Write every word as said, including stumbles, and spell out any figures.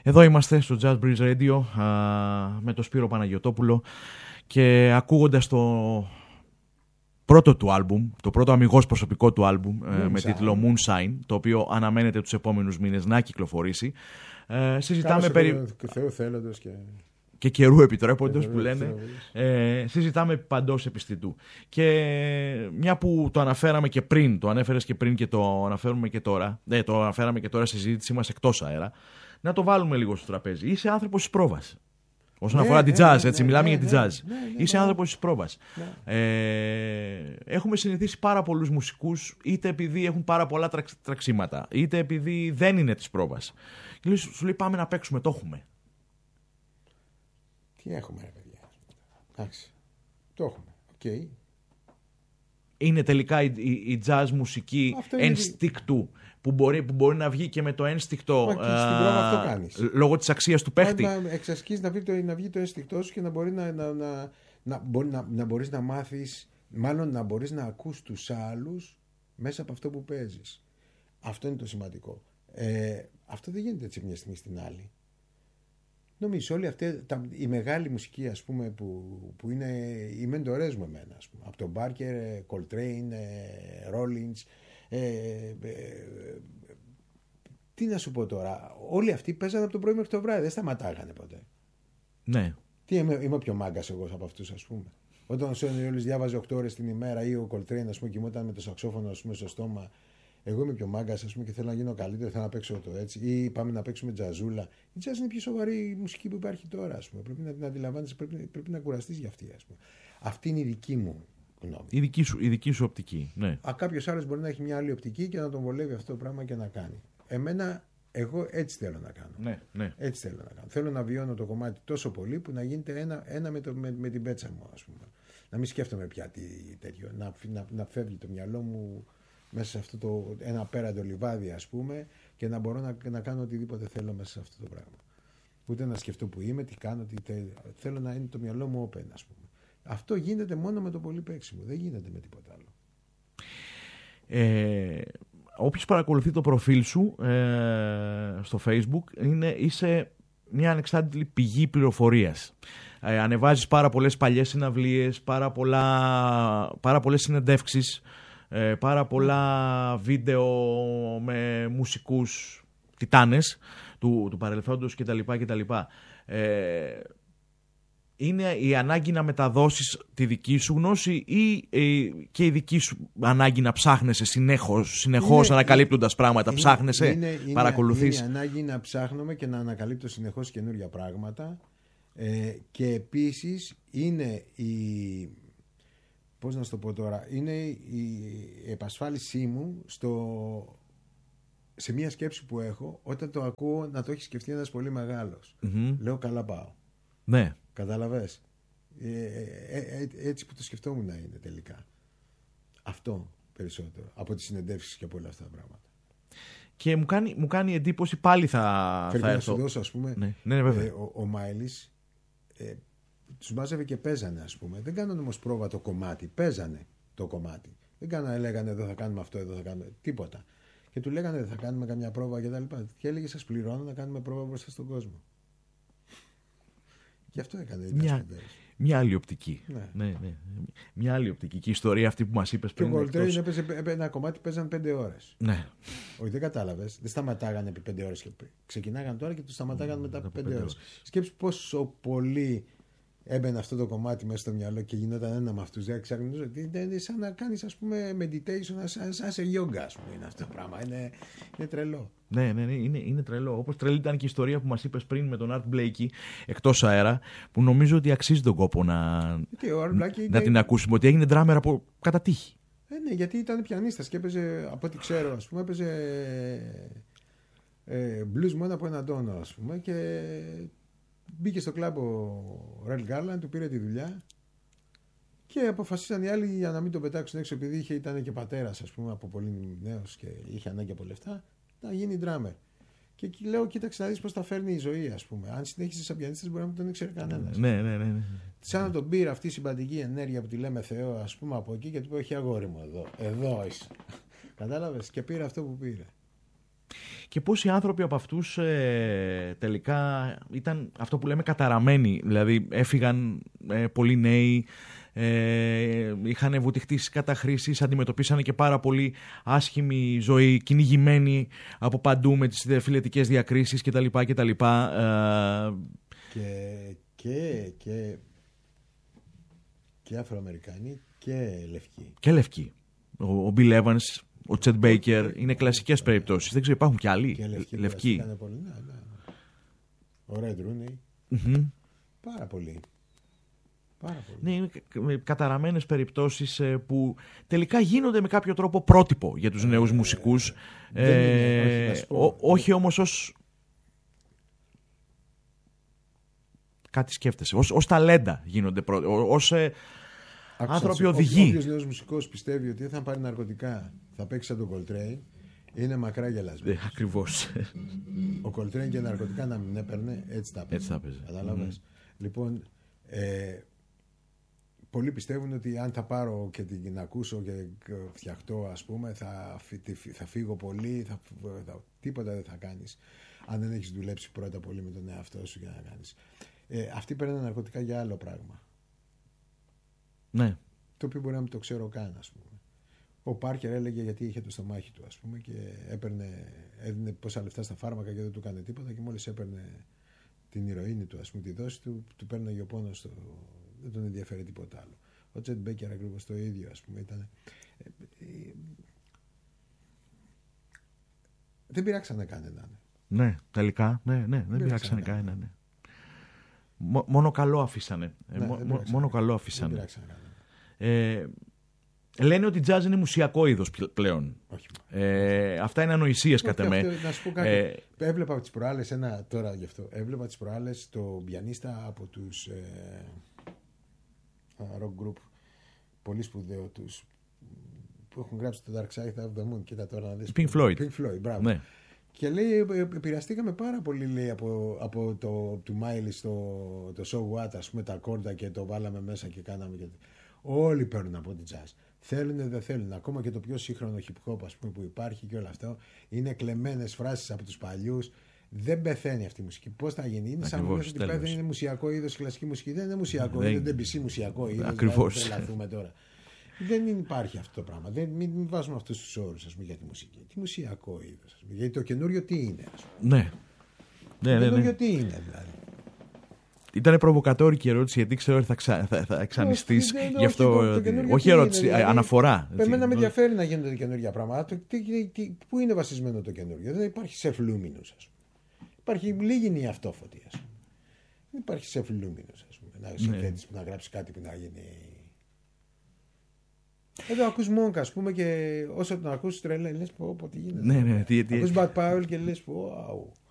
Εδώ είμαστε στο Jazz Breeze Radio α, με τον Σπύρο Παναγιωτόπουλο και ακούγοντας το πρώτο του άλμπουμ, το πρώτο αμιγώς προσωπικό του άλμπουμ ε, με τίτλο Moonshine, το οποίο αναμένεται τους επόμενους μήνες να κυκλοφορήσει. Ε, συζητάμε περί... Θεού θέλοντος και... και καιρού επιτρέποντος που λένε, ε, συζητάμε παντός επιστητού. Και μια που το αναφέραμε και πριν, το ανέφερες και πριν και το αναφέρουμε και τώρα, ε, το αναφέραμε και τώρα στη συζήτησή μας εκτός αέρα, να το βάλουμε λίγο στο τραπέζι. Είσαι άνθρωπος της πρόβας. Όσον ναι, αφορά ναι, την jazz, ναι, έτσι, ναι, μιλάμε ναι, για την ναι, jazz. ναι, ναι, Είσαι ναι. άνθρωπος της πρόβας. Ναι. Ε, έχουμε συνηθίσει πάρα πολλούς μουσικούς, είτε επειδή έχουν πάρα πολλά τραξ, τραξίματα, είτε επειδή δεν είναι της πρόβας. Και σου λέει πάμε να παίξουμε, το έχουμε. Τι έχουμε, ρε παιδιά. Εντάξει. Το έχουμε. Οκ. Okay. Είναι τελικά η, η, η jazz μουσική ένστικτου που μπορεί, που μπορεί να βγει και με το ένστικτο. Μα και στην πρόβα αυτό κάνεις. Λόγω της αξίας του παίχτη. Να εξασκείς να βγει το, να βγει το ένστικτό σου και να, μπορεί να, να, να, να, μπορεί να, να μπορείς να μάθεις, μάλλον να μπορείς να ακούς τους άλλους μέσα από αυτό που παίζεις. Αυτό είναι το σημαντικό. Ε, αυτό δεν γίνεται έτσι μια στιγμή στην άλλη. Νομίζω όλοι αυτοί τα, η μεγάλη μουσική, ας πούμε, που, που είναι οι μεντορές μου εμένα, ας πούμε, από τον Μπάρκερ, Coltrane, Rollins, ε, ε, ε, τι να σου πω τώρα, όλοι αυτοί παίζανε από το πρωί μέχρι το βράδυ, δεν σταματάγανε ποτέ. Ναι. Τι είμαι, είμαι πιο μάγκας εγώ από αυτούς, ας πούμε. Όταν ο Σόνι Ρόλινς διάβαζε οκτώ ώρες την ημέρα ή ο Coltrane, ας πούμε, κοιμόταν με το σαξόφωνο, ας πούμε, στο στόμα. Εγώ είμαι πιο μάγκας, ας πούμε, και θέλω να γίνω καλύτερο, θέλω να παίξω το έτσι. Ή πάμε να παίξουμε τζαζούλα. Η τζαζ είναι η πιο σοβαρή μουσική που υπάρχει τώρα, ας πούμε. Πρέπει να την αντιλαμβάνεσαι, πρέπει, πρέπει να κουραστείς για αυτή, ας πούμε. Αυτή είναι η δική μου γνώμη. Η δική σου, η δική σου οπτική. Ναι. Α, κάποιος άλλος μπορεί να έχει μια άλλη οπτική και να τον βολεύει αυτό το πράγμα και να κάνει. Εμένα, εγώ έτσι θέλω να κάνω. Ναι, ναι. Έτσι θέλω να κάνω. Θέλω να βιώνω το κομμάτι τόσο πολύ που να γίνεται ένα, ένα με, το, με, με την πέτσα μου, ας πούμε. Να μην σκέφτομαι πια τι τέτοιο. Να, να, να φεύγει το μυαλό μου μέσα σε αυτό το ένα απέραντο λιβάδι, ας πούμε, και να μπορώ να, να κάνω οτιδήποτε θέλω μέσα σε αυτό το πράγμα. Ούτε να σκεφτώ που είμαι, τι κάνω, τι τε, θέλω να είναι το μυαλό μου open, ας πούμε. Αυτό γίνεται μόνο με το πολύ παίξιμο, δεν γίνεται με τίποτα άλλο. Ε, όποιος παρακολουθεί το προφίλ σου ε, στο Facebook, είναι, είσαι μια ανεξάρτητη πηγή πληροφορίας. Ε, ανεβάζεις πάρα πολλές παλιές συναυλίες, πάρα, πολλά, πάρα πολλές συνεντεύξεις, ε, πάρα πολλά βίντεο με μουσικούς τιτάνες του, του παρελθόντος κτλ. κτλ. Ε, είναι η ανάγκη να μεταδώσεις τη δική σου γνώση ή ε, και η δική σου ανάγκη να ψάχνεσαι συνέχως, συνεχώς είναι, ανακαλύπτοντας πράγματα, είναι, ψάχνεσαι, είναι, παρακολουθείς. Είναι η ανάγκη να ψάχνομαι και να ανακαλύπτω συνεχώς καινούργια πράγματα ε, και επίσης είναι η, πώς να σου το πω τώρα, είναι η επασφάλισή μου στο, σε μια σκέψη που έχω όταν το ακούω να το έχει σκεφτεί ένας πολύ μεγάλος. Mm-hmm. Λέω καλά πάω. Ναι. Καταλαβες. Ε, ε, ε, ε, έτσι που το σκεφτόμουν να είναι τελικά. Αυτό περισσότερο από τις συνεντεύξεις και από όλα αυτά τα πράγματα. Και μου κάνει, μου κάνει εντύπωση πάλι θα, Φέρει θα να έρθω. σου δώσω, ας πούμε, ναι, ναι, βέβαια. Ε, ο, ο Μάιλις ε, τους μάζευε και παίζανε, ας πούμε. Δεν κάνανε όμως πρόβα το κομμάτι. Παίζανε το κομμάτι. Δεν κάνανε, λέγανε εδώ θα κάνουμε αυτό, εδώ θα κάνουμε τίποτα. Και του λέγανε δεν θα κάνουμε καμιά πρόβα και τα λοιπά. Και έλεγε σας πληρώνω να κάνουμε πρόβα μπροστά στον κόσμο. Γι' αυτό έκανε. Μια, μια άλλη οπτική. Ναι. Ναι, ναι. Μια άλλη οπτική. Και η ιστορία αυτή που μας είπες πριν. Και ο Coltrane έπαιζε ένα κομμάτι, παίζαν πέντε ώρες. Ναι. Όχι, δεν κατάλαβες. Δεν σταματάγανε επί πέντε ώρες. Ξεκινάγανε τώρα και το σταματάγανε μετά από πέντε ώρες. Σκέψου πόσο πολύ έμπαινε αυτό το κομμάτι μέσα στο μυαλό και γινόταν ένα με αυτούς. Δεν ξαγνώριζα. Είναι σαν να κάνεις, ας πούμε, meditation, σαν, σαν σε yoga, ας πούμε. Είναι αυτό το πράγμα. Είναι, είναι τρελό. Ναι, ναι, ναι, είναι, είναι τρελό. Όπως τρελή ήταν και η ιστορία που μας είπες πριν με τον Art Blakey εκτός αέρα, που νομίζω ότι αξίζει τον κόπο να, να είναι... την ακούσουμε. Ότι έγινε drummer από κατά τύχη. Ε, ναι, γιατί ήταν πιανίστας και έπαιζε, από ό,τι ξέρω, ας πούμε, έπαιζε ε, blues μόνο από έναν τόνο, ας πούμε, και μπήκε στο κλαμπ ο Ρελ Γκάρλαντ, του πήρε τη δουλειά και αποφασίσαν οι άλλοι για να μην τον πετάξουν έξω, επειδή είχε, ήταν και πατέρας, ας πούμε, από πολύ νέος και είχε ανάγκη από λεφτά, να γίνει drummer. Και εκεί λέω, κοίταξε να δεις πώς τα φέρνει η ζωή, ας πούμε. Αν συνέχισε σαν πιανίστας, μπορεί να μην τον ήξερε κανένας. Ναι, ναι, ναι, ναι. Σαν να τον πήρε αυτή η συμπαντική ενέργεια που τη λέμε Θεό, ας πούμε, από εκεί και του είπε: όχι, αγόρι μου, εδώ, εδώ είσαι. Κατάλαβες, και πήρε αυτό που πήρε. και πόσοι άνθρωποι από αυτούς ε, τελικά ήταν αυτό που λέμε καταραμένοι. Δηλαδή έφυγαν ε, πολλοί νέοι, ε, είχαν βουτυχτεί στις καταχρήσεις, αντιμετωπίσανε και πάρα πολύ άσχημη ζωή, κυνηγημένοι από παντού με τις φιλετικές διακρίσεις κτλ. κτλ. Ε, και, και, και, και Αφροαμερικάνοι και λευκοί. Και λευκοί. Ο, ο Bill Evans, ο Chet Baker, είναι κλασικές περιπτώσεις. Δεν ξέρω, υπάρχουν και άλλοι και λευκοί. λευκοί. Πολύ, ναι, ναι. Ο Red Rooney. Mm-hmm. Πάρα πολύ. Πάρα πολύ. Ναι, είναι καταραμένες περιπτώσεις που τελικά γίνονται με κάποιο τρόπο πρότυπο για τους νέους ε, μουσικούς. Ε, είναι, όχι, ό, όχι όμως ως... Κάτι σκέφτεσαι. Ως, ως ταλέντα γίνονται πρότυπο. Ως ε, άνθρωποι οδηγοί. Όποιος νέος μουσικός πιστεύει ότι θα πάρει ναρκωτικά, θα παίξει σαν τον Coltrane, είναι μακρά γελασμένος. Ε, ακριβώς. Ο Coltrane και ναρκωτικά να μην έπαιρνε, έτσι τα παίζει. Καταλάβες. Mm-hmm. Λοιπόν, ε, πολλοί πιστεύουν ότι αν θα πάρω και την ακούσω και φτιαχτώ, ας πούμε, θα, θα φύγω πολύ, θα, θα, τίποτα δεν θα κάνεις αν δεν έχεις δουλέψει πρώτα πολύ με τον εαυτό σου για να κάνεις. Ε, αυτοί παίρνουν ναρκωτικά για άλλο πράγμα. Ναι. Το οποίο μπορεί να μην το ξέρω καν, ας πούμε. Ο Πάρκερ έλεγε γιατί είχε το στομάχι του, ας πούμε, και έπαιρνε, έδινε πόσα λεφτά στα φάρμακα και δεν του έκανε τίποτα, και μόλις έπαιρνε την ηρωίνη του, ας πούμε, τη δόση του, του παίρνει ο πόνος στο... δεν τον ενδιαφέρει τίποτα άλλο. Ο Τσετ Μπέικερ ακριβώς το ίδιο, ας πούμε, ήταν. Δεν πειράξανε κανέναν. Ναι, τελικά, ναι, ναι, δεν πειράξανε κανέναν. Ναι. Μόνο καλό αφήσανε. Ναι, Μό, μόνο καλό αφήσανε. Ε, λένε ότι jazz είναι μουσιακό είδος πλέον. Όχι. Ε, αυτά είναι ανοησίες κατά με. Να σου πω κάτι. Ε, έβλεπα τις προάλλες ένα, τώρα γι' αυτό, έβλεπα τις προάλλες το πιανίστα από τους ε, rock group, πολύ σπουδαίο τους, που έχουν γράψει το Dark Side of the Moon. Κοίτα τώρα να δεις. Pink Floyd. Pink Floyd, μπράβο. Ναι. Και λέει, επηρεαστήκαμε πάρα πολύ, λέει, από, από το του Miley στο το So What, ας πούμε, τα κόρτα, και το βάλαμε μέσα και κάναμε. Και... Όλοι παίρνουν από την jazz. Θέλουν, δεν θέλουν. Ακόμα και το πιο σύγχρονο hip hop, ας πούμε, που υπάρχει και όλο αυτό, είναι κλεμμένες φράσεις από τους παλιούς. Δεν πεθαίνει αυτή η μουσική. Πώς θα γίνει? Είναι σαν να ότι δεν είναι μουσιακό είδος η κλασική μουσική. Δεν είναι μουσιακό, δεν είναι ντεμπισί μουσιακό είδος. Ακριβώς. Δεν τρελαθούμε τώρα. Δεν υπάρχει αυτό το πράγμα. Δεν, μην, μην βάζουμε αυτούς τους όρους, ας πούμε, για τη μουσική. Τι μουσιακό είδος, ας πούμε. Γιατί το καινούριο τι είναι, ας πούμε. Ναι. Ναι, το ναι, καινούριο ναι. τι είναι, δηλαδή. Ήταν προβοκατόρικη ερώτηση, γιατί ξέρω ότι θα, ξα... θα, θα εξανιστείς. Γι' αυτό. Όχι ερώτηση, είναι, δηλαδή, αναφορά. Εμένα με ενδιαφέρει να γίνονται καινούργια πράγματα. Τι, τι, πού είναι βασισμένο το καινούριο? Δεν υπάρχει σεφλούμινος, ας πούμε. Υπάρχει λίγη αυτόφωτη, ας πούμε. Δεν υπάρχει σεφλούμινος, ας πούμε. Να συνθέτεις, ναι. Να γράψει κάτι που να γίνει. Εδώ ακούς Monk, ας πούμε, και όσο τον ακούς τρελαίνει, λες πω, πω τι γίνεται. Ναι, ναι, τι, τι... Ακούς Bud Powell και λες πω, wow.